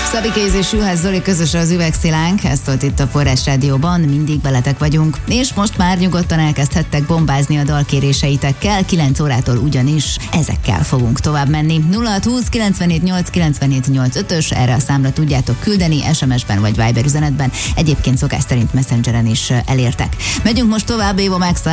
Szabi Kéz és Juhász Zoli közösen az Üvegszilánk, ezt volt itt a Forrás Rádióban, mindig veletek vagyunk, és most már nyugodtan elkezdhettek bombázni a dalkéréseitekkel, 9 órától ugyanis ezekkel fogunk tovább menni. 0620 978 978 erre a számra tudjátok küldeni, SMS-ben vagy Viber üzenetben, egyébként szokás szerint Messengeren is elértek. Megyünk most tovább, Éva Max